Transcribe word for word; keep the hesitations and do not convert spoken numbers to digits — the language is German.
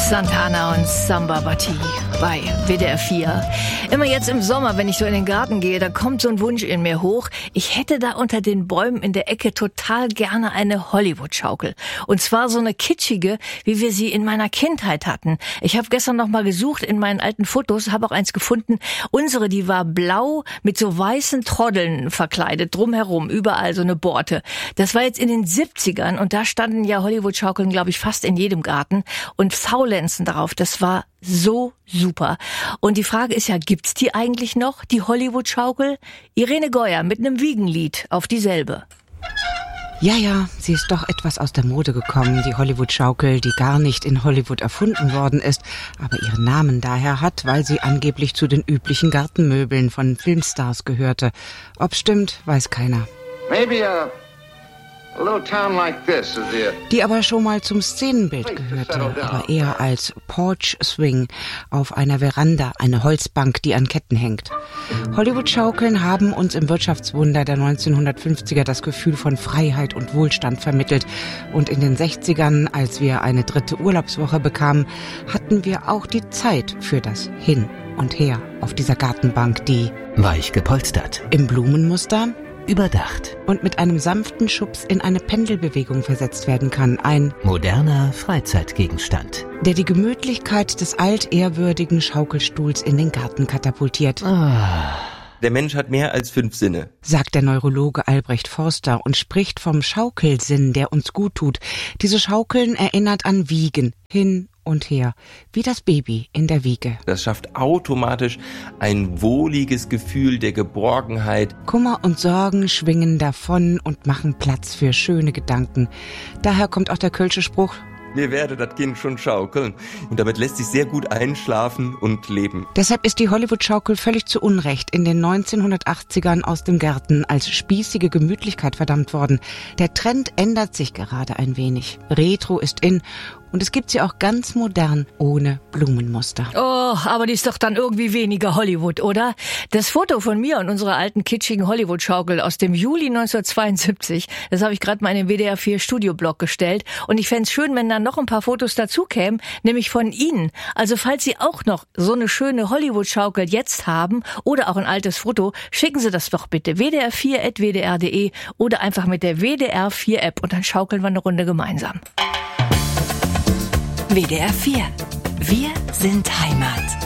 Santana und Samba Bati bei W D R vier. Immer jetzt im Sommer, wenn ich so in den Garten gehe, da kommt so ein Wunsch in mir hoch. Ich hätte da unter den Bäumen in der Ecke total gerne eine Hollywood-Schaukel. Und zwar so eine kitschige, wie wir sie in meiner Kindheit hatten. Ich habe gestern noch mal gesucht in meinen alten Fotos, habe auch eins gefunden. Unsere, die war blau mit so weißen Troddeln verkleidet, drumherum, überall so eine Borte. Das war jetzt in den siebzigern und da standen ja Hollywood-Schaukeln, glaube ich, fast in jedem Garten. Und Faulenzen darauf, das war so super. Und die Frage ist ja, gibt's die eigentlich noch, die Hollywood-Schaukel? Irene Goyer mit einem Wiegenlied auf dieselbe. Ja, ja, sie ist doch etwas aus der Mode gekommen, die Hollywood-Schaukel, die gar nicht in Hollywood erfunden worden ist, aber ihren Namen daher hat, weil sie angeblich zu den üblichen Gartenmöbeln von Filmstars gehörte. Ob's stimmt, weiß keiner. Maybe a A little town like this is the... Die aber schon mal zum Szenenbild gehörte, aber eher als Porch Swing auf einer Veranda, eine Holzbank, die an Ketten hängt. Hollywood-Schaukeln haben uns im Wirtschaftswunder der neunzehnhundertfünfziger das Gefühl von Freiheit und Wohlstand vermittelt. Und in den sechzigern, als wir eine dritte Urlaubswoche bekamen, hatten wir auch die Zeit für das Hin und Her auf dieser Gartenbank, die weich gepolstert, im Blumenmuster, überdacht und mit einem sanften Schubs in eine Pendelbewegung versetzt werden kann. Ein moderner Freizeitgegenstand, der die Gemütlichkeit des altehrwürdigen Schaukelstuhls in den Garten katapultiert. Ah. Der Mensch hat mehr als fünf Sinne, sagt der Neurologe Albrecht Forster und spricht vom Schaukelsinn, der uns gut tut. Diese Schaukeln erinnert an Wiegen, hin und her, wie das Baby in der Wiege. Das schafft automatisch ein wohliges Gefühl der Geborgenheit. Kummer und Sorgen schwingen davon und machen Platz für schöne Gedanken. Daher kommt auch der kölsche Spruch: Wir werde das Kind schon schaukeln. Und damit lässt sich sehr gut einschlafen und leben. Deshalb ist die Hollywood-Schaukel völlig zu Unrecht in den neunzehnhundertachtzigern aus dem Garten als spießige Gemütlichkeit verdammt worden. Der Trend ändert sich gerade ein wenig. Retro ist in und es gibt sie auch ganz modern, ohne Blumenmuster. Oh, aber die ist doch dann irgendwie weniger Hollywood, oder? Das Foto von mir und unserer alten kitschigen Hollywood-Schaukel aus dem Juli neunzehnhundertzweiundsiebzig, das habe ich gerade mal in den W D R vier Studioblog gestellt. Und ich fände es schön, wenn da noch ein paar Fotos dazu kämen, nämlich von Ihnen. Also falls Sie auch noch so eine schöne Hollywood-Schaukel jetzt haben oder auch ein altes Foto, schicken Sie das doch bitte w d r vier at w d r punkt d e oder einfach mit der W D R vier App und dann schaukeln wir eine Runde gemeinsam. W D R vier. Wir sind Heimat.